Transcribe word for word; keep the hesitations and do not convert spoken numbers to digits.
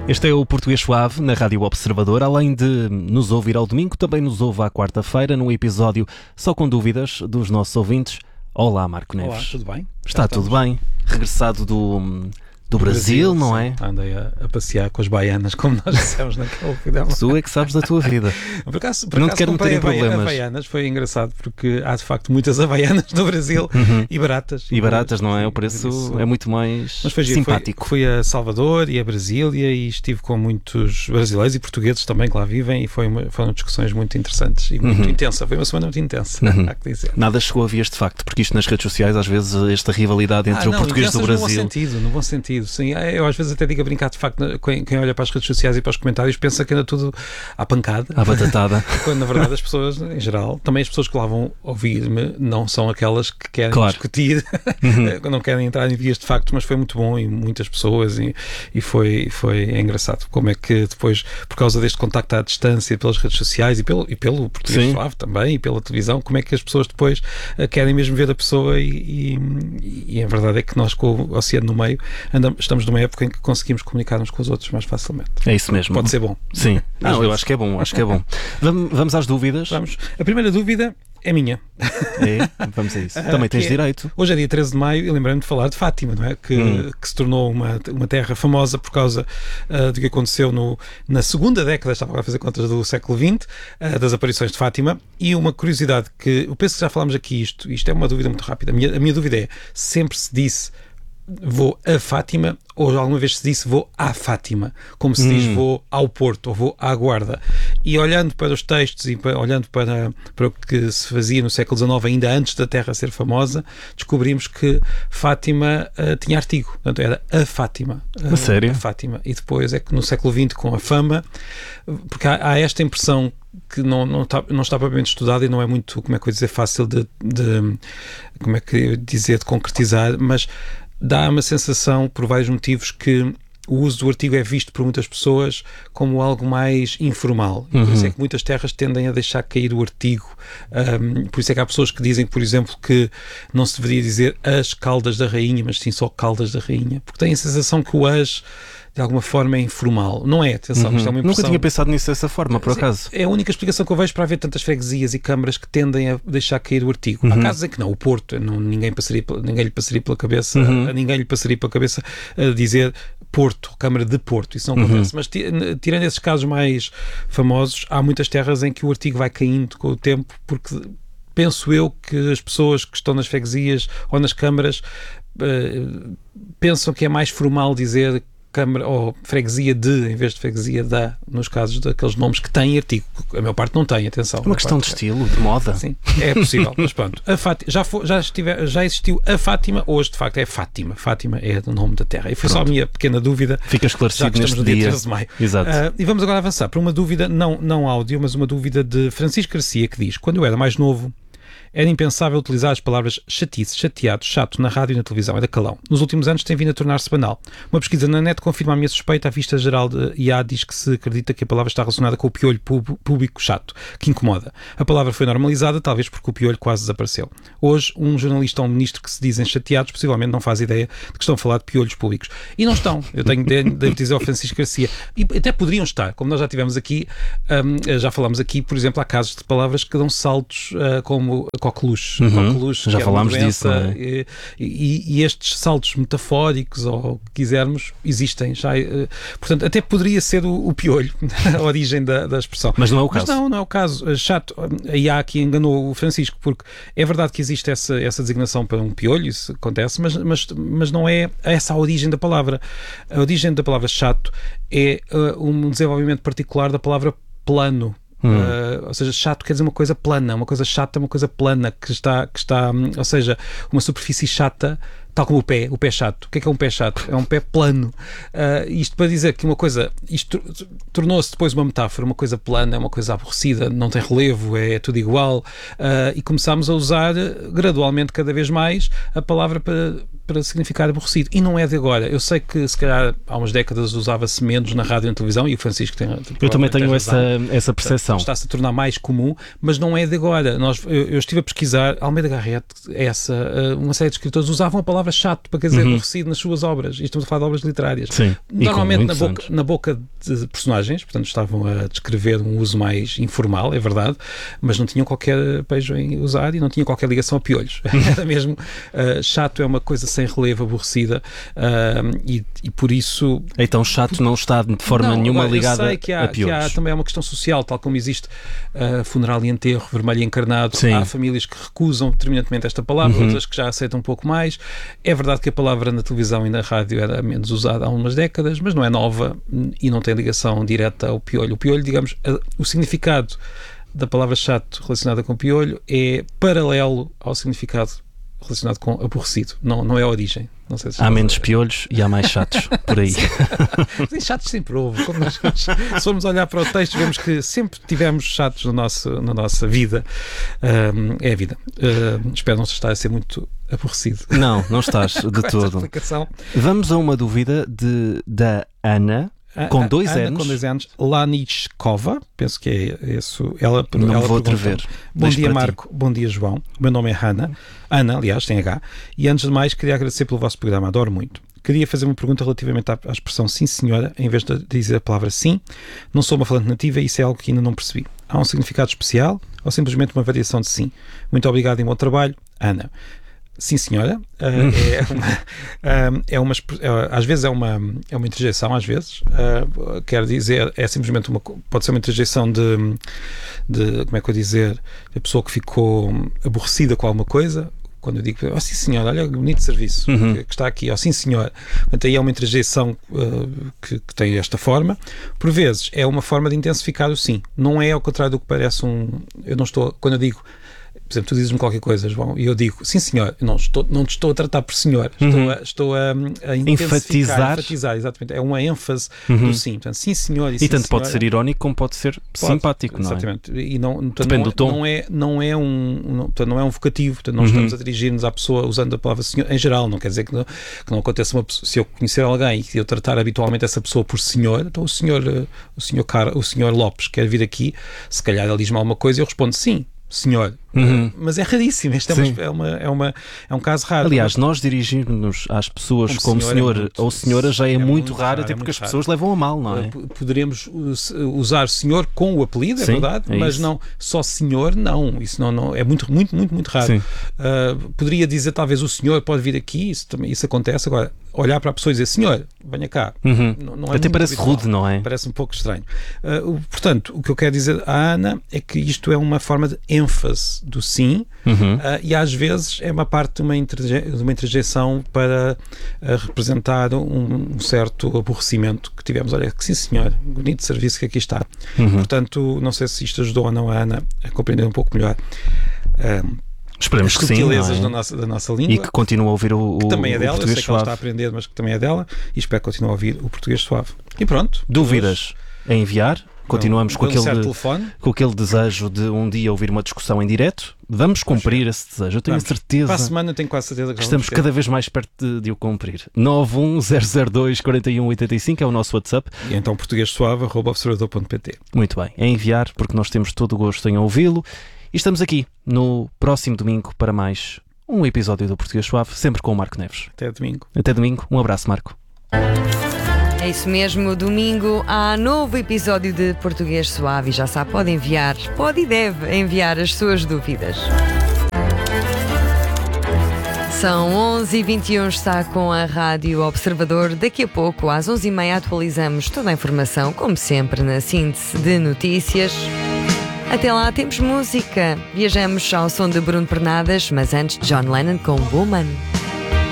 Este é o Português Suave na Rádio Observador. Além de nos ouvir ao domingo, também nos ouve à quarta-feira num episódio Só com Dúvidas dos nossos ouvintes. Olá, Marco Neves. Olá, tudo bem? Está tudo bem? Regressado do, do, do Brasil, Brasil, não é? Andei a, a passear com as baianas, como nós dissemos naquele programa. Tu é que sabes da tua vida. Por acaso, por não acaso te quero meter em problemas. Havaianas foi engraçado porque há de facto muitas havaianas no Brasil uhum. e baratas. E baratas, não é? O preço é muito mais Mas foi simpático. Fui, fui a Salvador e a Brasília e estive com muitos brasileiros e portugueses também que lá vivem e foi uma, foram discussões muito interessantes e muito uhum. intensa. Foi uma semana muito intensa, uhum. há que dizer. Nada chegou a vias de facto, porque isto nas redes sociais, às vezes, esta rivalidade entre ah, não, o português do Brasil... no bom sentido, no bom sentido. Sim, eu às vezes até digo a brincar, de facto, quem olha para as redes sociais e para os comentários pensa que anda tudo à pancada. À batatada. Quando, na verdade, as pessoas, em geral, também as pessoas que lá vão ouvir-me, não são aquelas que querem claro. discutir, uhum. não querem entrar em vias de facto, mas foi muito bom e muitas pessoas e, e foi, foi é engraçado. Como é que depois, por causa deste contacto à distância pelas redes sociais e pelo, e pelo Português Suave também, e pela televisão, como é que as pessoas depois uh, querem mesmo ver a pessoa e, e, e a verdade é que nós, com o oceano no meio, andamos, estamos numa época em que conseguimos comunicar uns com os outros mais facilmente. É isso mesmo. Pode ser bom. Sim. Não, eu acho que é bom, acho que é bom. Vamos, vamos às dúvidas? Vamos. A primeira dúvida é minha. É? Vamos a isso. Também tens é, direito. Hoje é dia treze de maio e lembrei-me de falar de Fátima, não é? Que, hum. que se tornou uma, uma terra famosa por causa uh, do que aconteceu no, na segunda década, estava agora a fazer contas, do século vinte, uh, das aparições de Fátima. E uma curiosidade que eu penso que já falámos aqui, isto, isto é uma dúvida muito rápida. A minha, a minha dúvida é, sempre se disse vou a Fátima ou alguma vez se disse vou à Fátima, como se hum. diz vou ao Porto ou vou à Guarda. E olhando para os textos e para, olhando para, para o que se fazia no século dezenove, ainda antes da terra ser famosa, descobrimos que Fátima uh, tinha artigo, portanto era a Fátima. Uh, a sério? A Fátima. E depois é que no século vinte, com a fama, porque há, há esta impressão que não, não, está, não está propriamente estudada e não é muito, como é que eu ia dizer, fácil de, de como é que eu ia dizer, de concretizar, mas dá uma sensação, por vários motivos, que o uso do artigo é visto por muitas pessoas como algo mais informal. E por isso é que muitas terras tendem a deixar cair o artigo. Um, por isso é que há pessoas que dizem, por exemplo, que não se deveria dizer as Caldas da Rainha, mas sim só Caldas da Rainha. Porque têm a sensação que o as, de alguma forma, é informal. Não é, atenção, uhum. isto é uma impressão. Nunca tinha pensado nisso dessa forma, por acaso. É a única explicação que eu vejo para haver tantas freguesias e câmaras que tendem a deixar cair o artigo. Uhum. Há casos em que não, o Porto, não, ninguém, passaria, ninguém lhe passaria pela cabeça, uhum. ninguém lhe passaria pela cabeça a dizer Porto, Câmara de Porto, isso não acontece. Uhum. Mas tirando esses casos mais famosos, há muitas terras em que o artigo vai caindo com o tempo, porque penso eu que as pessoas que estão nas freguesias ou nas câmaras uh, pensam que é mais formal dizer Câmara ou freguesia de, em vez de freguesia da, nos casos daqueles nomes que têm artigo. A maior parte não tem, atenção. É uma questão de estilo, de moda. Sim, é possível. Mas pronto, a Fátima, já, foi, já, estive, já existiu a Fátima, hoje de facto é Fátima. Fátima é o nome da terra. E foi pronto. Só a minha pequena dúvida. Fica esclarecido já que neste estamos no dia dia. treze de maio. Exato. Uh, e vamos agora avançar para uma dúvida, não, não áudio, mas uma dúvida de Francisco Garcia, que diz: quando eu era mais novo, era impensável utilizar as palavras chatice, chateado, chato na rádio e na televisão. Era calão. Nos últimos anos tem vindo a tornar-se banal. Uma pesquisa na net confirma a minha suspeita. A vista geral de I A diz que se acredita que a palavra está relacionada com o piolho público chato, que incomoda. A palavra foi normalizada, talvez porque o piolho quase desapareceu. Hoje, um jornalista ou um ministro que se dizem chateados possivelmente não faz ideia de que estão a falar de piolhos públicos. E não estão. Eu tenho de, devo dizer ao Francisco Garcia. E até poderiam estar, como nós já tivemos aqui, um, já falámos aqui, por exemplo, há casos de palavras que dão saltos uh, como coqueluche, uhum. coqueluche, já que falámos é uma doença, disso, não é? e, e, e estes saltos metafóricos, ou o que quisermos, existem já. Uh, portanto, até poderia ser o, o piolho, a origem da, da expressão. Mas não é o caso. Mas não, não é o caso. Chato, a I A aqui enganou o Francisco, porque é verdade que existe essa, essa designação para um piolho, isso acontece, mas, mas, mas não é essa a origem da palavra. A origem da palavra chato é uh, um desenvolvimento particular da palavra plano. Hum. Uh, ou seja, chato quer dizer uma coisa plana, uma coisa chata é uma coisa plana que está, que está, ou seja, uma superfície chata, tal como o pé, o pé chato. O que é que é um pé chato? É um pé plano. Uh, isto para dizer que uma coisa, isto tornou-se depois uma metáfora, uma coisa plana, é uma coisa aborrecida, não tem relevo, é, é tudo igual, uh, e começámos a usar gradualmente cada vez mais a palavra para, para significar aborrecido. E não é de agora. Eu sei que se calhar há umas décadas usava-se menos na rádio e na televisão, e o Francisco tem... Eu também tenho essa, essa percepção. Está-se a tornar mais comum, mas não é de agora. Nós, eu, eu estive a pesquisar, Almeida Garrett, essa, uma série de escritores usavam a palavra palavra chato para quer dizer uhum. aborrecido nas suas obras, e estamos a falar de obras literárias. Sim. Normalmente na boca, na boca de personagens, portanto estavam a descrever um uso mais informal, é verdade, mas não tinham qualquer pejo em usar e não tinham qualquer ligação a piolhos. Era mesmo, uh, chato é uma coisa sem relevo, aborrecida, uh, e, e por isso... Então chato não está de forma não, nenhuma agora, ligada eu sei que há, a piolhos. Que há também uma questão social, tal como existe uh, funeral e enterro, vermelho e encarnado. Sim. Há famílias que recusam determinantemente esta palavra, uhum. outras que já aceitam um pouco mais. É verdade que a palavra na televisão e na rádio era menos usada há umas décadas, mas não é nova e não tem ligação direta ao piolho. O piolho, digamos, o significado da palavra chato relacionada com piolho é paralelo ao significado relacionado com aborrecido. Não, não é a origem. Não sei se há menos piolhos e há mais chatos por aí. Sim, chatos sempre houve. Como nós, se formos olhar para o texto, vemos que sempre tivemos chatos no nosso, na nossa vida. Um, é a vida. Um, espero não estar a ser muito aborrecido. Não, não estás de todo. Vamos a uma dúvida de, da Ana. Com dois Ana, anos. Com dois anos, Lanichkova, penso que é isso. Ela, não ela vou atrever. Bom dia, Marco. Bom dia, João. O meu nome é Ana. Ana, aliás, tem H. E antes de mais, queria agradecer pelo vosso programa. Adoro muito. Queria fazer uma pergunta relativamente à, à expressão sim, senhora, em vez de dizer a palavra sim. Não sou uma falante nativa e isso é algo que ainda não percebi. Há um significado especial ou simplesmente uma variação de sim? Muito obrigado e bom trabalho, Ana. Sim, senhora. Uh, é uma, uh, é uma, uh, às vezes é uma, é uma interjeição, às vezes. Uh, quer dizer, é simplesmente uma, pode ser uma interjeição de, de, como é que eu dizer, a pessoa que ficou aborrecida com alguma coisa. Quando eu digo, oh sim senhora, olha que bonito serviço uhum. que, que está aqui, oh sim senhora. Portanto, aí é uma interjeição uh, que, que tem esta forma. Por vezes é uma forma de intensificar o sim. Não é ao contrário do que parece um... Eu não estou... Quando eu digo... Por exemplo, tu dizes-me qualquer coisa, João, e eu digo, sim senhor, não, estou, não te estou a tratar por senhor, estou, uhum. a, estou a, a enfatizar. enfatizar, exatamente, é uma ênfase uhum. do sim, portanto, sim senhor e, e sim, tanto senhora, pode ser irónico como pode ser pode, simpático, não é? Exatamente, e não, portanto, depende não, do tom. Não é, não é um, não, portanto, não é um vocativo, portanto, não uhum. estamos a dirigir-nos à pessoa usando a palavra senhor, em geral, não quer dizer que não, que não aconteça uma pessoa, se eu conhecer alguém e eu tratar habitualmente essa pessoa por senhor, então o senhor, o senhor, Car, o senhor Lopes quer vir aqui, se calhar ele diz-me alguma coisa e eu respondo sim. Senhor, uhum. mas é raríssimo. Este é, uma, é, uma, é, uma, é um caso raro. Aliás, nós dirigirmos às pessoas como, como senhor, senhor é muito, ou senhora já é, é muito, muito raro, raro, até porque é as pessoas raro. levam a mal, não é? Poderemos usar senhor com o apelido, é Sim, verdade, é mas isso. não só senhor, não. Isso não, não é muito, muito, muito, muito raro. Uh, poderia dizer, talvez, o senhor pode vir aqui, isso, também, isso acontece. Agora, olhar para a pessoa e dizer senhor, venha cá. Uhum. Não, não é até parece habitual. rude, não é? Parece um pouco estranho. Uh, portanto, o que eu quero dizer à Ana é que isto é uma forma de ênfase do sim, uhum. uh, e às vezes é uma parte de uma, interje de uma interjeição para uh, representar um, um certo aborrecimento que tivemos. Olha, que sim senhor, bonito serviço que aqui está. Uhum. Portanto, não sei se isto ajudou ou não a Ana a compreender um pouco melhor uh, Esperemos as que sim, sutilezas é? da, nossa, da nossa língua. E que continue a ouvir o, o que também é dela, eu sei que ela suave. está a aprender, mas que também é dela, e espero que continue a ouvir o português suave. E pronto. Dúvidas a enviar? Continuamos não, com, aquele, telefone. com aquele desejo de um dia ouvir uma discussão em direto. Vamos cumprir esse desejo, eu tenho Vamos. a certeza. Para a semana tenho quase certeza que estamos cada vez mais perto de, de o cumprir. nove um zero zero dois quatro um oito cinco é o nosso WhatsApp. E então português suave arroba observador ponto pt. Muito bem, é enviar, porque nós temos todo o gosto em ouvi-lo. E estamos aqui no próximo domingo para mais um episódio do Português Suave, sempre com o Marco Neves. Até domingo. Até domingo. Um abraço, Marco. É isso mesmo, domingo há novo episódio de Português Suave e já sabe, pode enviar, pode e deve enviar as suas dúvidas. São onze e vinte e um, está com a Rádio Observador. Daqui a pouco, às onze e meia, atualizamos toda a informação, como sempre, na síntese de notícias. Até lá temos música. Viajamos ao som de Bruno Pernadas, mas antes John Lennon com Woman.